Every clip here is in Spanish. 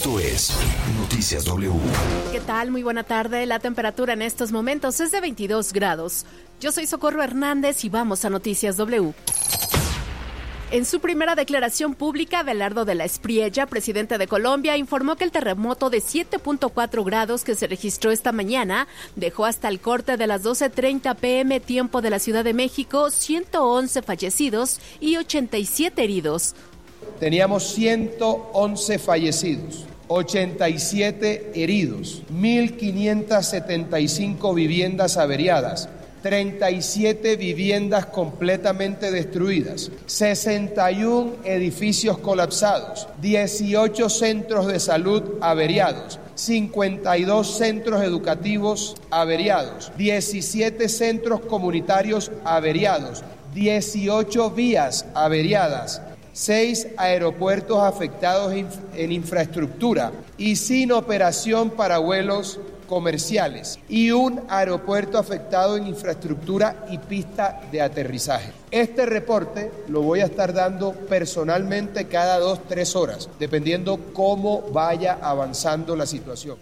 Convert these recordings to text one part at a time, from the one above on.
Esto es Noticias W. ¿Qué tal? Muy buena tarde. La temperatura en estos momentos es de 22 grados. Yo soy Socorro Hernández y vamos a Noticias W. En su primera declaración pública, Abelardo de la Espriella, presidente de Colombia, informó que el terremoto de 7.4 grados que se registró esta mañana dejó hasta el corte de las 12:30 p.m. tiempo de la Ciudad de México 111 fallecidos y 87 heridos. Teníamos 111 fallecidos, 87 heridos, 1.575 viviendas averiadas, 37 viviendas completamente destruidas, 61 edificios colapsados, 18 centros de salud averiados, 52 centros educativos averiados, 17 centros comunitarios averiados, 18 vías averiadas, 6 aeropuertos afectados en infraestructura y sin operación para vuelos comerciales y un aeropuerto afectado en infraestructura y pista de aterrizaje. Este reporte lo voy a estar dando personalmente cada 2-3 horas, dependiendo cómo vaya avanzando la situación.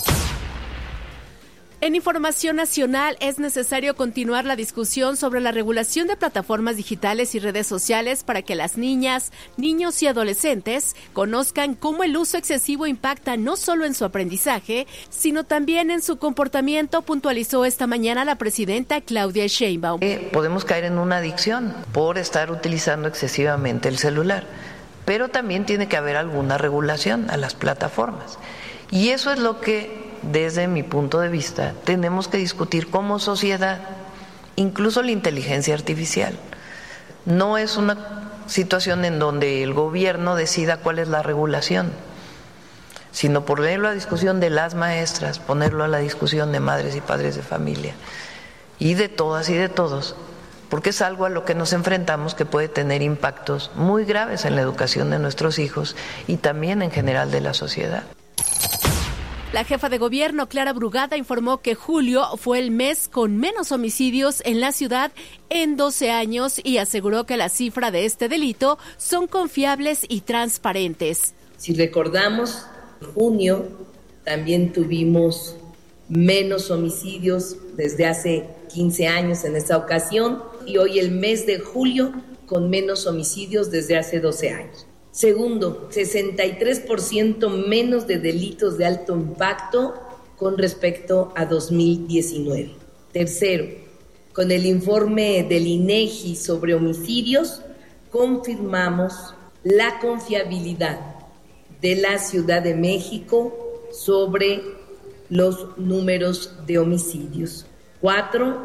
En información nacional, es necesario continuar la discusión sobre la regulación de plataformas digitales y redes sociales para que las niñas, niños y adolescentes conozcan cómo el uso excesivo impacta no solo en su aprendizaje, sino también en su comportamiento, puntualizó esta mañana la presidenta Claudia Sheinbaum. Podemos caer en una adicción por estar utilizando excesivamente el celular, pero también tiene que haber alguna regulación a las plataformas. Y eso es lo que, desde mi punto de vista, tenemos que discutir como sociedad, incluso la inteligencia artificial. No es una situación en donde el gobierno decida cuál es la regulación, sino ponerlo a discusión de las maestras, ponerlo a la discusión de madres y padres de familia, y de todas y de todos, porque es algo a lo que nos enfrentamos que puede tener impactos muy graves en la educación de nuestros hijos y también en general de la sociedad. La jefa de gobierno, Clara Brugada, informó que julio fue el mes con menos homicidios en la ciudad en 12 años y aseguró que la cifra de este delito son confiables y transparentes. Si recordamos, en junio también tuvimos menos homicidios desde hace 15 años en esta ocasión y hoy el mes de julio con menos homicidios desde hace 12 años. Segundo, 63% menos de delitos de alto impacto con respecto a 2019. Tercero, con el informe del INEGI sobre homicidios, confirmamos la confiabilidad de la Ciudad de México sobre los números de homicidios. 4,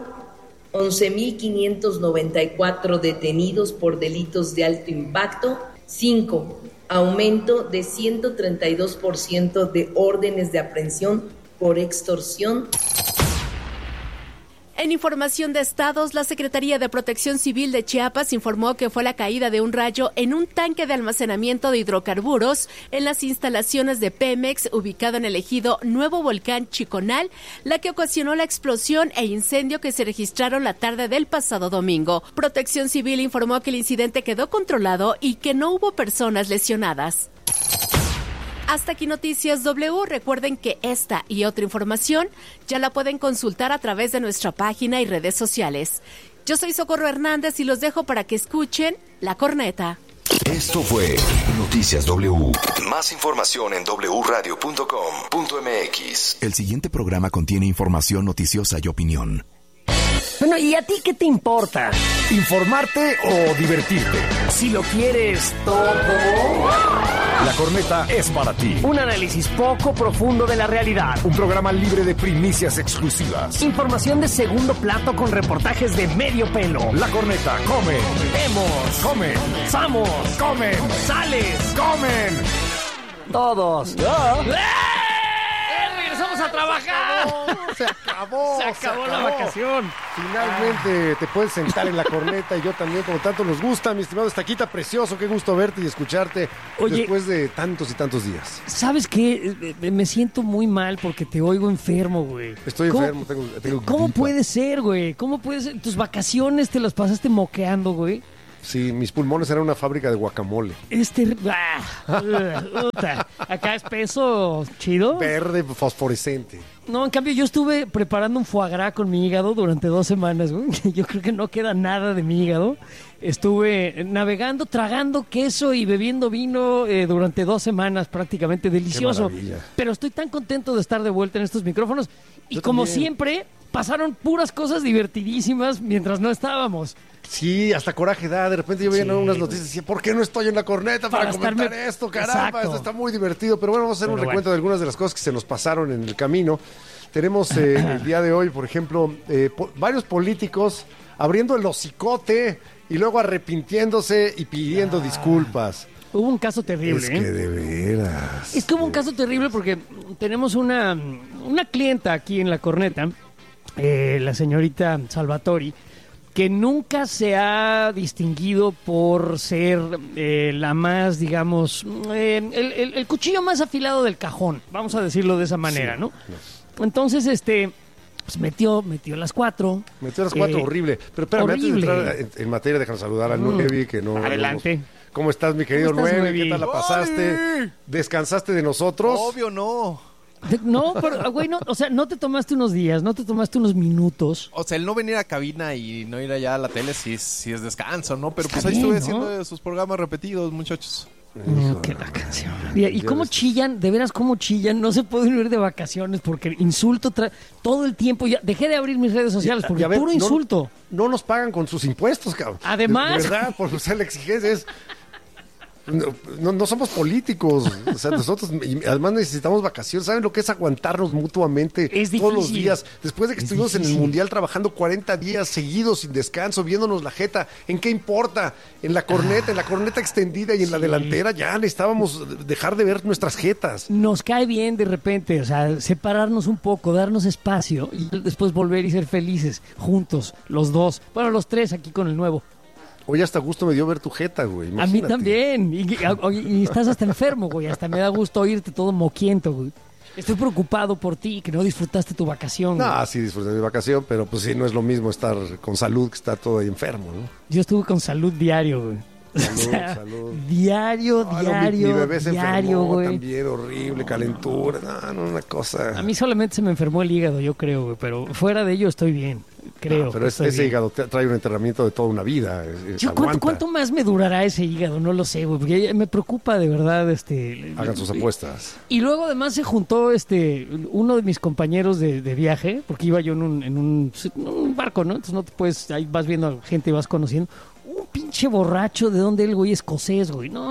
11.594 detenidos por delitos de alto impacto. 5. Aumento de 132% de órdenes de aprehensión por extorsión. En información de estados, la Secretaría de Protección Civil de Chiapas informó que fue la caída de un rayo en un tanque de almacenamiento de hidrocarburos en las instalaciones de Pemex, ubicado en el ejido Nuevo Volcán Chiconal, la que ocasionó la explosión e incendio que se registraron la tarde del pasado domingo. Protección Civil informó que el incidente quedó controlado y que no hubo personas lesionadas. Hasta aquí Noticias W. Recuerden que esta y otra información ya la pueden consultar a través de nuestra página y redes sociales. Yo soy Socorro Hernández y los dejo para que escuchen La Corneta. Esto fue Noticias W. Más información en wradio.com.mx. El siguiente programa contiene información noticiosa y opinión. Bueno, ¿y a ti qué te importa? ¿Informarte o divertirte? Si lo quieres todo. La Corneta es para ti. Un análisis poco profundo de la realidad. Un programa libre de primicias exclusivas. Información de segundo plato con reportajes de medio pelo. La Corneta, come. Vemos. Comen. Samos. Comen. Sales. Comen. Todos. ¡Regresamos a trabajar! Se acabó la vacación. Finalmente te puedes sentar en la corneta y yo también, como tanto nos gusta, mi estimado Estaquita, precioso, qué gusto verte y escucharte. Oye, después de tantos y tantos días. ¿Sabes qué? Me siento muy mal porque te oigo enfermo, güey. Estoy enfermo, tengo ¿Cómo gripa. puede ser, güey? ¿Cómo puede ser? ¿Tus vacaciones te las pasaste moqueando, güey? Sí, mis pulmones eran una fábrica de guacamole. Acá es peso chido. Verde, fosforescente. No, en cambio yo estuve preparando un foie gras con mi hígado durante 2 semanas, güey. Yo creo que no queda nada de mi hígado. Estuve navegando, tragando queso y bebiendo vino durante 2 semanas, prácticamente delicioso. Pero estoy tan contento de estar de vuelta en estos micrófonos. Y como siempre, pasaron puras cosas divertidísimas mientras no estábamos. Sí, hasta coraje da. De repente yo veía unas noticias y decía, ¿por qué no estoy en la corneta para comentar esto? Caramba, esto está muy divertido. Pero bueno, vamos a hacer un recuento de algunas de las cosas que se nos pasaron en el camino. Tenemos el día de hoy, por ejemplo, varios políticos abriendo el hocicote y luego arrepintiéndose y pidiendo disculpas. Hubo un caso terrible. Es que de veras. Es que hubo un caso terrible porque tenemos una clienta aquí en la corneta, la señorita Salvatori, que nunca se ha distinguido por ser la más, digamos, el cuchillo más afilado del cajón, vamos a decirlo de esa manera, ¿no? Entonces, pues metió las 4. Metió las 4, horrible. Pero espérame, horrible. Antes de entrar en materia, déjame saludar a Nuevi, que no... Adelante. ¿Cómo estás, mi querido Nuevi? ¿Qué tal la pasaste? ¡Ay! ¿Descansaste de nosotros? Obvio no. No, pero, güey, no, o sea, no te tomaste unos días, no te tomaste unos minutos. O sea, el no venir a cabina y no ir allá a la tele sí es descanso, ¿no? Pero Está pues ahí bien, estuve ¿no? haciendo sus programas repetidos, muchachos. Que la canción. ¿Y cómo chillan? De veras, ¿cómo chillan? No se pueden ir de vacaciones porque insulto todo el tiempo. Ya dejé de abrir mis redes sociales porque puro insulto. No nos pagan con sus impuestos, cabrón. Además. De verdad, por ser la exigencia es... No somos políticos, o sea, nosotros además necesitamos vacaciones. ¿Saben lo que es aguantarnos mutuamente todos los días? Después de que estuvimos en el Mundial trabajando 40 días seguidos sin descanso, viéndonos la jeta, ¿en qué importa? En la corneta extendida y en la delantera ya necesitábamos dejar de ver nuestras jetas. Nos cae bien de repente, o sea, separarnos un poco, darnos espacio y después volver y ser felices juntos, los dos, bueno, los 3 aquí con el nuevo. Hoy hasta gusto me dio ver tu jeta, güey. Imagínate. A mí también. Y estás hasta enfermo, güey. Hasta me da gusto oírte todo moquiento, güey. Estoy preocupado por ti, que no disfrutaste tu vacación. No, sí disfruté mi vacación, pero pues sí, no es lo mismo estar con salud que estar todo ahí enfermo, ¿no? Yo estuve con salud diario, güey. Salud. Diario, mi bebé se enfermó güey. También, horrible, calentura, no, una cosa. A mí solamente se me enfermó el hígado, yo creo, güey, pero fuera de ello estoy bien, creo. Pero ese hígado trae un enterramiento de toda una vida. ¿Cuánto más me durará ese hígado? No lo sé, güey, porque me preocupa de verdad. Hagan sus apuestas. Y luego además se juntó uno de mis compañeros de viaje, porque iba yo en un barco, ¿no? Entonces no te puedes, ahí vas viendo a gente y vas conociendo. Un pinche borracho de donde el güey escocés, güey. No.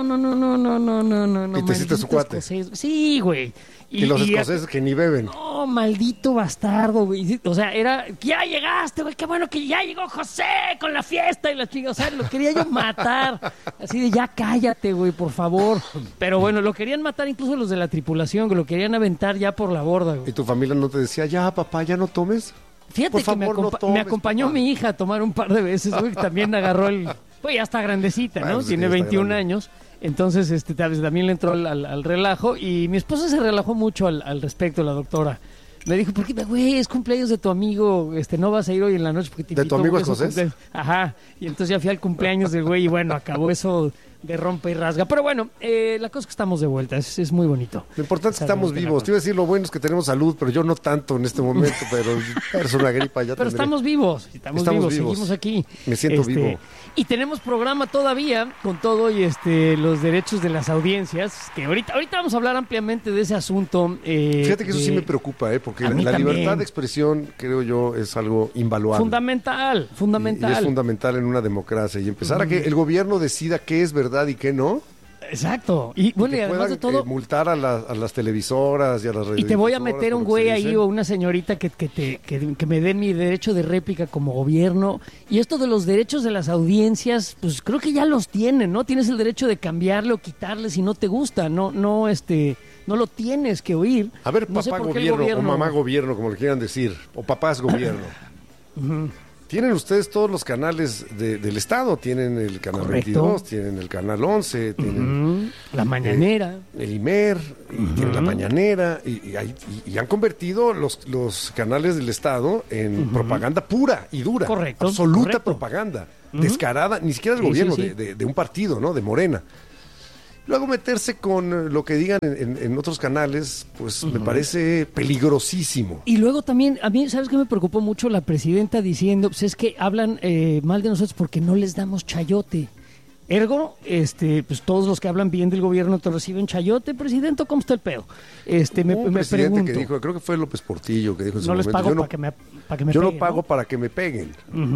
¿Y te hiciste su cuate? Escocés. Sí, güey. Y los escoceses que ni beben. No, maldito bastardo, güey. O sea, ya llegaste, güey. Qué bueno que ya llegó José con la fiesta y la chinga. O sea, lo quería yo matar. Así de ya cállate, güey, por favor. Pero bueno, lo querían matar incluso los de la tripulación, que lo querían aventar ya por la borda, güey. ¿Y tu familia no te decía, ya, papá, ya no tomes? Fíjate por que favor, me acompañó mi hija a tomar un par de veces, güey, que también agarró pues ya está grandecita, ¿no? Pues tiene 21 años. Entonces, también le entró al relajo y mi esposa se relajó mucho al respecto, la doctora. Me dijo, ¿por qué, güey, es cumpleaños de tu amigo, no vas a ir hoy en la noche porque te ¿De tu amigo escocés? Ajá, y entonces ya fui al cumpleaños del güey y bueno, acabó eso de rompe y rasga. Pero bueno, la cosa es que estamos de vuelta, es muy bonito. Lo importante es que estamos vivos. Te iba a decir, lo bueno es que tenemos salud, pero yo no tanto en este momento, pero es una gripa ya. Pero estamos vivos, seguimos aquí. Me siento vivo. Y tenemos programa todavía con todo y los derechos de las audiencias, que ahorita vamos a hablar ampliamente de ese asunto. Fíjate que eso sí me preocupa, porque la libertad de expresión, creo yo, es algo invaluable. Fundamental. Y es fundamental en una democracia. Y empezar a que el gobierno decida qué es verdad y qué no. Exacto. Y bueno, y además de todo, multar a las televisoras y a las redes. Y te voy a meter un güey ahí o una señorita que me den mi derecho de réplica como gobierno. Y esto de los derechos de las audiencias, pues creo que ya los tienen, ¿no? Tienes el derecho de cambiarle o quitarle si no te gusta. No lo tienes que oír. A ver, no papá gobierno o mamá gobierno, como le quieran decir, o papás gobierno. Tienen ustedes todos los canales del Estado, tienen el canal 22, tienen el canal 11, tienen la mañanera, el IMER, y tienen la mañanera, y han convertido los canales del Estado en propaganda pura y dura. Correcto. Absoluta propaganda, descarada, ni siquiera del gobierno, de un partido, ¿no? De Morena. Luego meterse con lo que digan en otros canales, pues me parece peligrosísimo. Y luego también, a mí, ¿sabes qué me preocupó mucho? La presidenta diciendo, pues es que hablan mal de nosotros porque no les damos chayote. Ergo, pues todos los que hablan bien del gobierno te reciben chayote, presidente, ¿cómo está el pedo? Me pregunto. Que dijo, creo que fue López Portillo que dijo en su no momento, les pago para que me peguen. Yo no pago para que me peguen.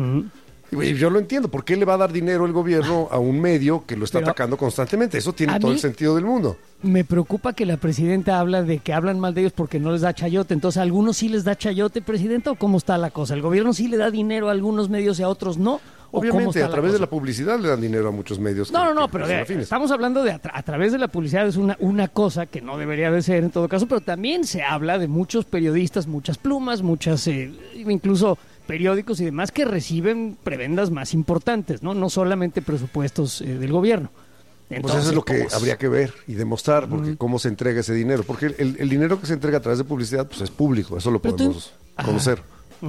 Y yo lo entiendo, ¿por qué le va a dar dinero el gobierno a un medio que lo está atacando constantemente? Eso tiene todo el sentido del mundo. Me preocupa que la presidenta habla de que hablan mal de ellos porque no les da chayote. Entonces, ¿a algunos sí les da chayote, presidenta, o cómo está la cosa? ¿El gobierno sí le da dinero a algunos medios y a otros no? Obviamente, a través de la publicidad le dan dinero a muchos medios. Pero estamos hablando de a través de la publicidad, es una cosa que no debería de ser en todo caso, pero también se habla de muchos periodistas, muchas plumas, muchas, incluso periódicos y demás que reciben prebendas más importantes, ¿no? No solamente presupuestos del gobierno. Entonces, pues eso es lo que habría que ver y demostrar, porque cómo se entrega ese dinero. Porque el dinero que se entrega a través de publicidad, pues es público, eso lo podemos conocer.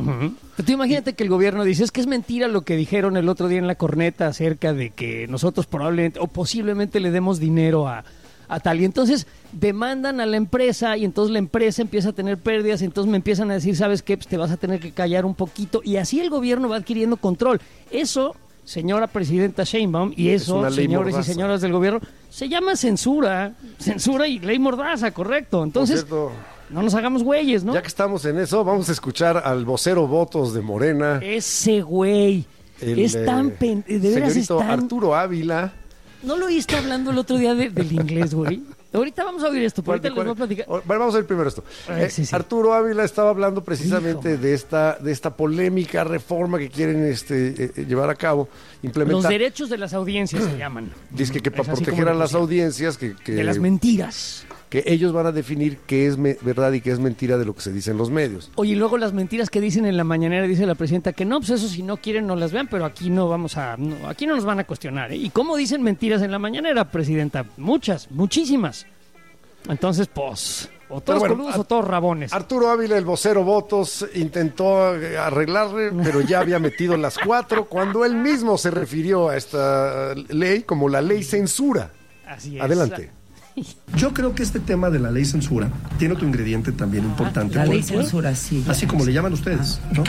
Tú imagínate que el gobierno dice, es que es mentira lo que dijeron el otro día en la corneta acerca de que nosotros probablemente o posiblemente le demos dinero a tal, y entonces demandan a la empresa y entonces la empresa empieza a tener pérdidas y entonces me empiezan a decir, ¿sabes qué? Pues te vas a tener que callar un poquito, y así el gobierno va adquiriendo control. Eso, señora presidenta Sheinbaum, y eso, señores y señoras del gobierno, se llama censura y ley mordaza, correcto. Entonces, no nos hagamos güeyes, ¿no? Ya que estamos en eso, vamos a escuchar al vocero votos de Morena. Ese güey es tan de veras es tan... Arturo Ávila. ¿No lo oíste hablando el otro día del inglés, güey? Ahorita vamos a oír esto, pero ahorita les voy a platicar. Vamos a ver primero esto. Sí. Arturo Ávila estaba hablando precisamente de esta polémica reforma que quieren llevar a cabo, implementar. Los derechos de las audiencias se llaman. Dice que para proteger a las audiencias, de las mentiras. Que ellos van a definir qué es verdad y qué es mentira de lo que se dice en los medios. Oye, y luego las mentiras que dicen en la mañanera, dice la presidenta que no, pues eso si no quieren no las vean, pero aquí aquí no nos van a cuestionar, ¿eh? ¿Y cómo dicen mentiras en la mañanera, presidenta? Muchísimas. Entonces, pues, o todos coludos o todos rabones. Arturo Ávila, el vocero votos, intentó arreglarle, pero ya había metido las 4 cuando él mismo se refirió a esta ley como la ley censura. Así es. Adelante. Yo creo que este tema de la ley censura tiene otro ingrediente también importante. La ley censura, sí. Así como le llaman ustedes, ¿no?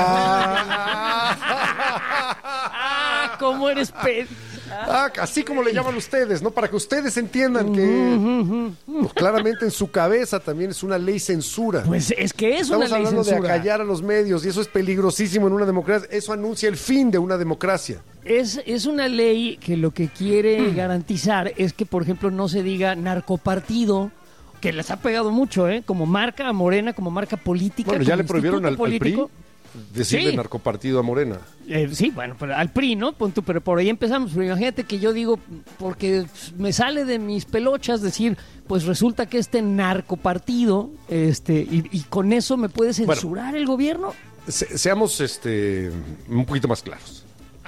¿Cómo eres así como le llaman ustedes, ¿no? Para que ustedes entiendan que pues, claramente en su cabeza también es una ley censura. Pues es que es una ley censura. Estamos hablando de acallar a los medios y eso es peligrosísimo en una democracia. Eso anuncia el fin de una democracia. Es una ley que lo que quiere garantizar es que, por ejemplo, no se diga narcopartido, que les ha pegado mucho, como marca a Morena, como marca política. Bueno, ya le prohibieron al PRI decirle narcopartido a Morena. Sí, bueno, pero al PRI, ¿no? Pero por ahí empezamos. Pero imagínate que yo digo, porque me sale de mis pelochas decir, pues resulta que narcopartido, y con eso me puede censurar el gobierno. Seamos un poquito más claros.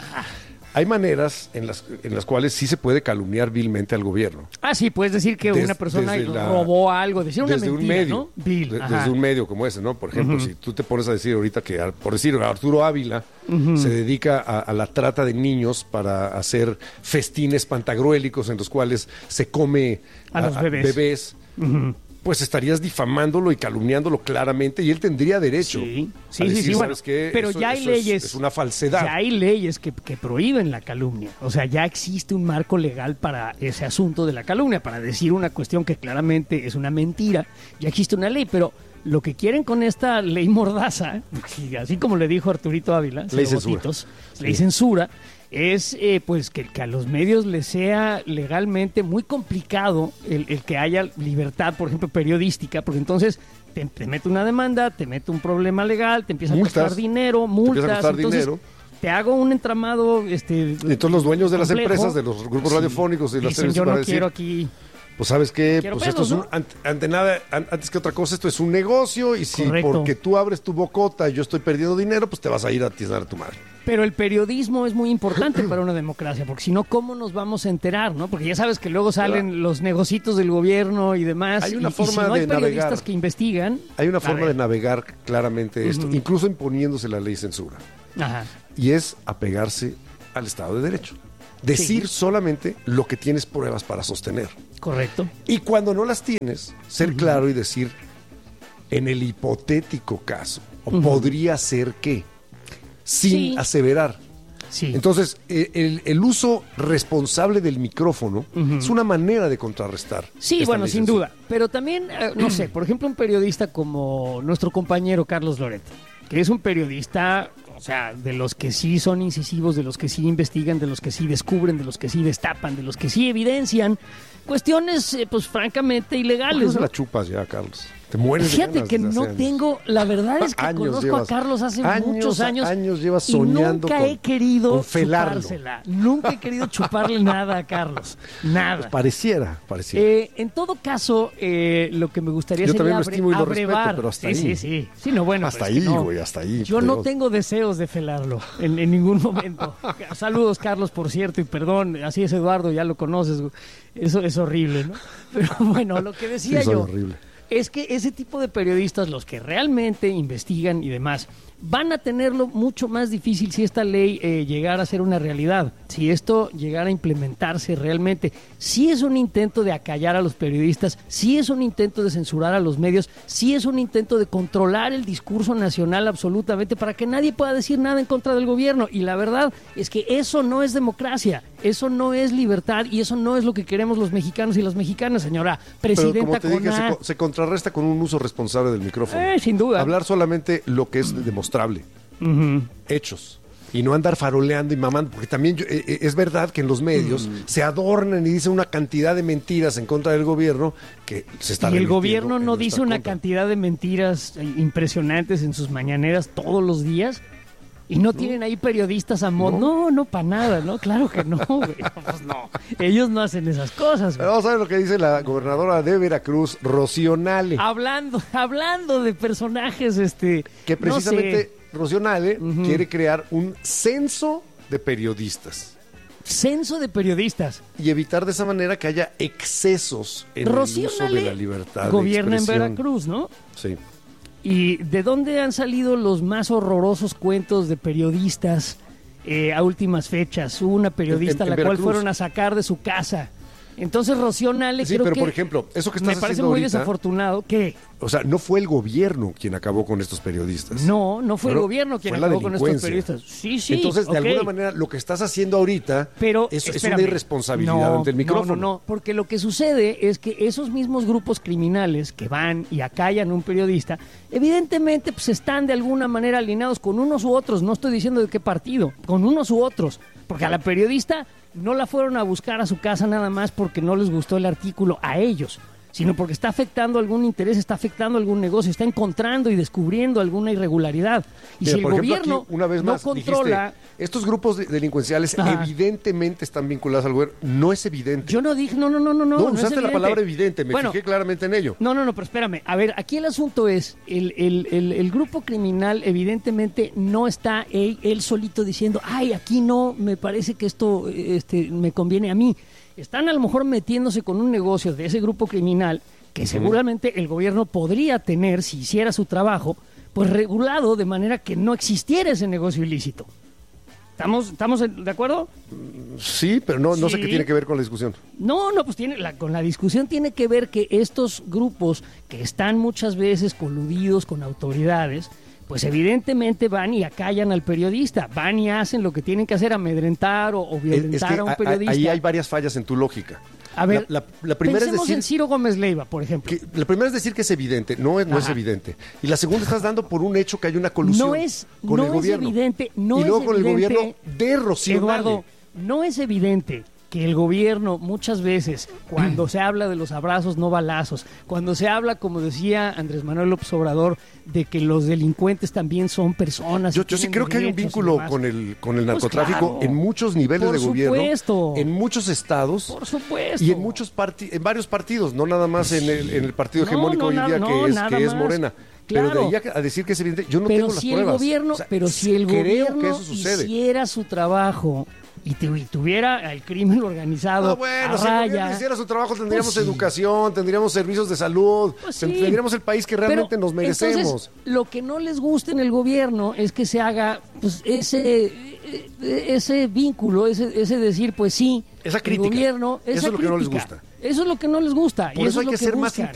Hay maneras en las cuales sí se puede calumniar vilmente al gobierno. Sí, puedes decir que una persona robó algo, decir una mentira, un medio, ¿no? Desde un medio como ese, ¿no? Por ejemplo, si tú te pones a decir ahorita que, por decir, Arturo Ávila se dedica a la trata de niños para hacer festines pantagruélicos en los cuales se come a los bebés. Pues estarías difamándolo y calumniándolo claramente y él tendría derecho a decir, ¿sabes qué? Pero ya hay leyes. Es una falsedad. Ya hay leyes que prohíben la calumnia. O sea, ya existe un marco legal para ese asunto de la calumnia, para decir una cuestión que claramente es una mentira. Ya existe una ley, pero lo que quieren con esta ley mordaza, así como le dijo Arturito Ávila, ley censura, es pues que a los medios les sea legalmente muy complicado el que haya libertad, por ejemplo, periodística, porque entonces te mete una demanda, te mete un problema legal, te empieza a costar dinero, multas, te hago un entramado entonces los dueños de las empresas, de los grupos radiofónicos y las televisiones yo no van a decir, quiero aquí. Pues sabes qué, Quiero pues pedos, esto es antes que otra cosa, esto es un negocio y si porque tú abres tu bocota y yo estoy perdiendo dinero, pues te vas a ir a tirar a tu madre. Pero el periodismo es muy importante para una democracia, porque si no, ¿cómo nos vamos a enterar, no? Porque ya sabes que luego salen los negocitos del gobierno y demás. Hay una y forma si no hay de periodistas navegar. que investigan. Hay una forma de navegar claramente esto, incluso imponiéndose la ley censura. Ajá. Y es apegarse al Estado de Derecho. Decir solamente lo que tienes pruebas para sostener. Correcto. Y cuando no las tienes, ser claro y decir, en el hipotético caso, o podría ser que, sin aseverar. Sí. Entonces, el uso responsable del micrófono es una manera de contrarrestar. Sí, bueno, sin duda. Pero también, no sé, por ejemplo, un periodista como nuestro compañero Carlos Loret, que es un periodista, o sea, de los que sí son incisivos, de los que sí investigan, de los que sí descubren, de los que sí destapan, de los que sí evidencian cuestiones, pues francamente ilegales. ¿Por qué no se ¿no? la chupas ya, Carlos? Te mueres de Fíjate ganas que desde no hace años. tengo, la verdad es que Años conozco llevas, a Carlos hace muchos años. Años llevas y soñando nunca he querido con felarlo. chupársela. Nunca he querido chuparle nada a Carlos. Nada. Pues pareciera. En todo caso, lo que me gustaría Yo sería también lo estimo y lo respeto, abrevar. pero hasta sí, ahí. Sí, no, bueno. Hasta pero es ahí, que no. güey, hasta ahí. Yo no tengo deseos de felarlo en ningún momento. Saludos, Carlos, por cierto, y perdón, así es Eduardo, ya lo conoces. Eso es horrible, ¿no? Pero bueno, lo que decía Sí, yo horrible. es que ese tipo de periodistas, los que realmente investigan y demás, van a tenerlo mucho más difícil si esta ley llegara a ser una realidad, si esto llegara a implementarse realmente. Sí es un intento de acallar a los periodistas, sí es un intento de censurar a los medios, sí es un intento de controlar el discurso nacional absolutamente para que nadie pueda decir nada en contra del gobierno. Y la verdad es que eso no es democracia, eso no es libertad y eso no es lo que queremos los mexicanos y las mexicanas, señora presidenta. Pero como te dije, se contrarresta con un uso responsable del micrófono. Sin duda. Hablar solamente lo que es demostrable. Hechos. Y no andar faroleando y mamando, porque también es verdad que en los medios se adornan y dicen una cantidad de mentiras en contra del gobierno que se está Y el revirtiendo gobierno en no nuestra dice una contra. cantidad de mentiras impresionantes en sus mañaneras todos los días. ¿Y no tienen ahí periodistas a modo? No, para nada, ¿no? Claro que no, güey. Pues no. Ellos no hacen esas cosas, güey. Pero vamos a ver lo que dice la gobernadora de Veracruz, Rocío Nale. Hablando de personajes, Que precisamente no sé. Rocío Nale quiere crear un censo de periodistas. Censo de periodistas. Y evitar de esa manera que haya excesos en Rocío el uso Nale de la libertad gobierna de en expresión. Veracruz, ¿no? Sí. ¿Y de dónde han salido los más horrorosos cuentos de periodistas a últimas fechas? Hubo una periodista En a la cual Veracruz. fueron a sacar de su casa. Entonces Rocío Nale Sí, creo pero que por ejemplo, eso que estás me parece haciendo muy ahorita, desafortunado. ¿Qué? O sea, no fue el gobierno quien acabó con estos periodistas. No fue el Bueno, gobierno quien fue la acabó con estos delincuencia. periodistas. Sí, Entonces, de ok. alguna manera, lo que estás haciendo ahorita Pero es una espérame. irresponsabilidad ante el micrófono. No, porque lo que sucede es que esos mismos grupos criminales que van y acallan a un periodista, evidentemente pues están de alguna manera alineados con unos u otros, no estoy diciendo de qué partido, con unos u otros, porque a la periodista no la fueron a buscar a su casa nada más porque no les gustó el artículo a ellos, sino porque está afectando algún interés, está afectando algún negocio, está encontrando y descubriendo alguna irregularidad. Y Mira, si el por ejemplo, gobierno aquí, una vez no más, controla... dijiste, estos grupos delincuenciales Ajá. evidentemente están vinculados al gobierno. No es evidente. Yo no dije, no. No, no es usaste la evidente. palabra evidente, me Bueno, fijé claramente en ello. No, pero espérame. A ver, aquí el asunto es, el grupo criminal evidentemente no está él solito diciendo, ay, aquí no, me parece que esto me conviene a mí. Están a lo mejor metiéndose con un negocio de ese grupo criminal que seguramente el gobierno podría tener, si hiciera su trabajo, pues regulado de manera que no existiera ese negocio ilícito. ¿Estamos de acuerdo? Sí, pero no sé Sí. qué tiene que ver con la discusión. No, pues con la discusión tiene que ver que estos grupos que están muchas veces coludidos con autoridades, pues evidentemente van y acallan al periodista, van y hacen lo que tienen que hacer, amedrentar o violentar Es que a un periodista. ahí hay varias fallas en tu lógica. A ver, la primera es pensemos decir en Ciro Gómez Leiva, por ejemplo. la primera es decir que es evidente, no es Ajá. evidente. Y la segunda estás dando por un hecho que hay una colusión con el gobierno. Evidente, y luego con el gobierno de Rocío Eduardo, Nale. no es evidente que el gobierno muchas veces, cuando se habla de los abrazos no balazos, cuando se habla, como decía Andrés Manuel López Obrador, de que los delincuentes también son personas. Yo sí creo que hay un vínculo con el narcotráfico claro. en muchos niveles Por de gobierno, supuesto. en muchos estados Por supuesto. y en varios partidos, no nada más en el partido hegemónico hoy día que es nada que es más. Morena. Claro. Pero de ahí a decir que es evidente, yo no tengo las pruebas. Pero si el creo gobierno que eso sucede. hiciera su trabajo y tuviera el crimen organizado a si el gobierno hiciera su trabajo, tendríamos educación, tendríamos servicios de salud, tendríamos el país que realmente nos merecemos. Entonces, lo que no les gusta en el gobierno es que se haga pues ese vínculo, ese decir, pues sí, esa crítica. El gobierno, eso es lo que no les gusta. Eso es lo que no les gusta. Por eso hay que ser más